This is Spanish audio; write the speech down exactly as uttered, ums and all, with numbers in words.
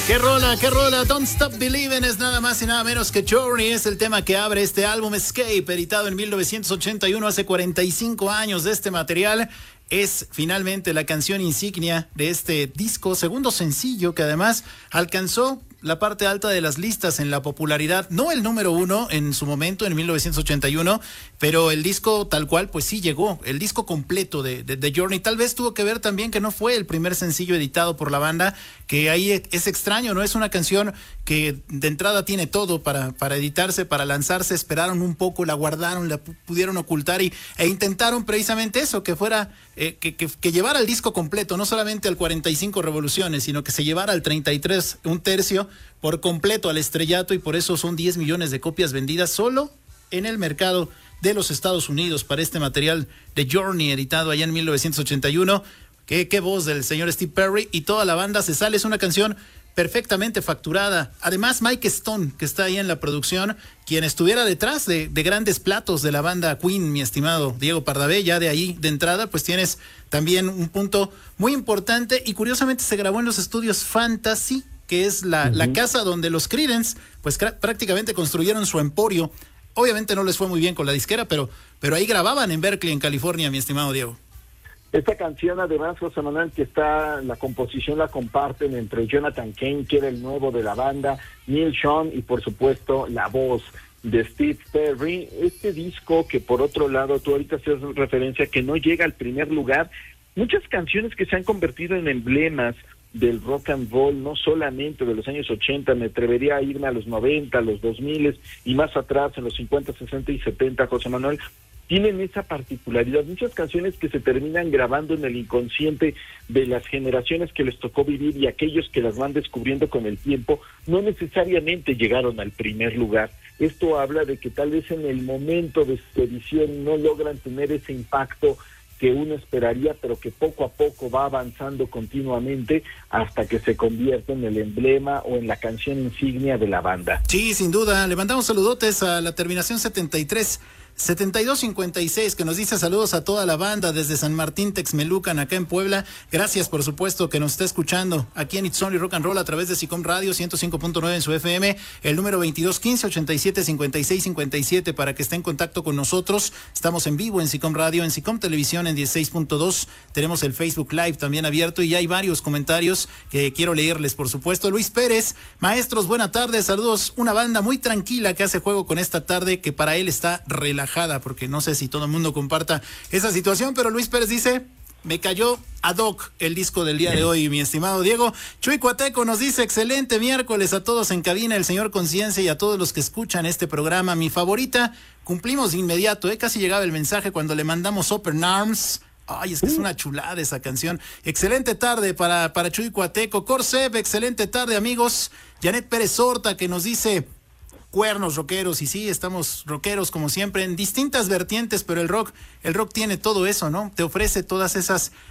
Qué rola, qué rola, Don't Stop Believin' es nada más y nada menos que Journey, es el tema que abre este álbum Escape, editado en mil novecientos ochenta y uno, hace cuarenta y cinco años de este material. Es finalmente la canción insignia de este disco, segundo sencillo que además alcanzó la parte alta de las listas en la popularidad, no el número uno en su momento, en mil novecientos ochenta y uno, pero el disco tal cual, pues sí llegó, el disco completo de, de, de Journey. Tal vez tuvo que ver también que no fue el primer sencillo editado por la banda, que ahí es extraño, ¿no? Es una canción que de entrada tiene todo para, para editarse, para lanzarse, esperaron un poco, la guardaron, la pudieron ocultar y, e intentaron precisamente eso, que fuera, eh, que, que, que llevara el disco completo, no solamente al cuarenta y cinco revoluciones, sino que se llevara al treinta y tres, un tercio, por completo al estrellato, y por eso son diez millones de copias vendidas solo en el mercado de los Estados Unidos para este material de Journey, editado allá en mil novecientos ochenta y uno. Qué, qué voz del señor Steve Perry y toda la banda se sale, es una canción perfectamente facturada. Además, Mike Stone, que está ahí en la producción, quien estuviera detrás de, de grandes platos de la banda Queen, mi estimado Diego Pardavé, ya de ahí de entrada, pues tienes también un punto muy importante, y curiosamente se grabó en los estudios Fantasy, que es la, uh-huh. la casa donde los Creedence pues cr- prácticamente construyeron su emporio. Obviamente no les fue muy bien con la disquera, pero, pero ahí grababan en Berkeley, en California, mi estimado Diego. Esta canción, además, José Manuel, que está, la composición la comparten entre Jonathan Cain, que era el nuevo de la banda, Neil Schon, y por supuesto la voz de Steve Perry. Este disco que, por otro lado, tú ahorita haces referencia que no llega al primer lugar, muchas canciones que se han convertido en emblemas del rock and roll, no solamente de los años ochenta, me atrevería a irme a los noventa, a los dos mil y más atrás, en los cincuenta, sesenta y setenta, José Manuel, tienen esa particularidad, muchas canciones que se terminan grabando en el inconsciente de las generaciones que les tocó vivir, y aquellos que las van descubriendo con el tiempo, no necesariamente llegaron al primer lugar. Esto habla de que tal vez en el momento de su edición no logran tener ese impacto que uno esperaría, pero que poco a poco va avanzando continuamente hasta que se convierte en el emblema o en la canción insignia de la banda. Sí, sin duda. Le mandamos saludotes a la terminación setenta y tres setenta y dos cincuenta y seis, que nos dice saludos a toda la banda desde San Martín Texmelucan, acá en Puebla. Gracias, por supuesto, que nos está escuchando aquí en It's Only Rock and Roll a través de SICOM Radio ciento cinco punto nueve en su F M, el número veintidós quince ochenta y siete cincuenta y seis cincuenta y siete, para que esté en contacto con nosotros. Estamos en vivo en SICOM Radio, en SICOM Televisión en dieciséis punto dos. Tenemos el Facebook Live también abierto y hay varios comentarios que quiero leerles, por supuesto. Luis Pérez, maestros, buena tarde, saludos. Una banda muy tranquila que hace juego con esta tarde, que para él está relajada, porque no sé si todo el mundo comparta esa situación, pero Luis Pérez dice: me cayó ad hoc el disco del día de hoy, mi estimado Diego. Chuy Cuateco nos dice: excelente miércoles a todos en cabina, el señor Conciencia, y a todos los que escuchan este programa. Mi favorita, cumplimos de inmediato, ¿eh? Casi llegaba el mensaje cuando le mandamos Open Arms. Ay, es que es una chulada esa canción. Excelente tarde para, para Chuy Cuateco. Corsev, excelente tarde, amigos. Janet Pérez Horta, que nos dice: cuernos rockeros. Y sí, estamos rockeros como siempre, en distintas vertientes, pero el rock, el rock tiene todo eso, ¿no? Te ofrece todas esas